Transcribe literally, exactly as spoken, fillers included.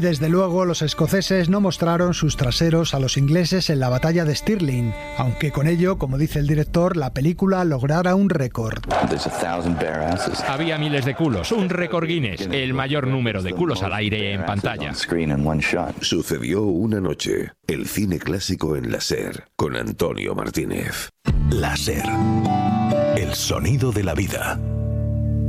Desde luego, los escoceses no mostraron sus traseros a los ingleses en la batalla de Stirling, aunque con ello, como dice el director, la película lograra un récord. Había miles de culos, un récord Guinness, el mayor número de culos al aire en pantalla. Sucedió una noche, el cine clásico en la SER, con Antonio Martínez. La SER, el sonido de la vida.